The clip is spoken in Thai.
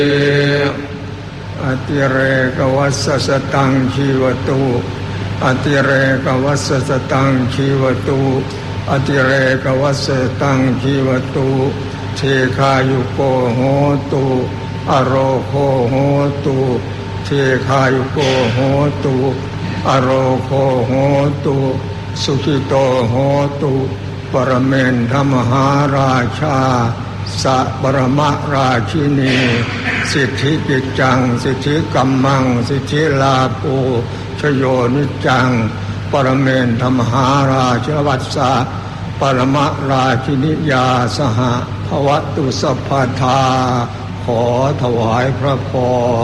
อติเรกวัสสตังชีวตุอติเรกวัสสตังชีวตุอติเรกวัสสตังชีวตุเทคายุโกโหตุอโรโคโหตุเทคายุโกโหตุอโรโคโหตุสุขิโตโหตุปรเมนทมหาราชาสัปรมราชินีสิทธิกิจจังสิทธิกัมมังสิทธิลาโภชโยนิจังปรเมนทมหาราชวัสสะปรมราชินิยาสหภวตุสัพพทาขอถวายพระพร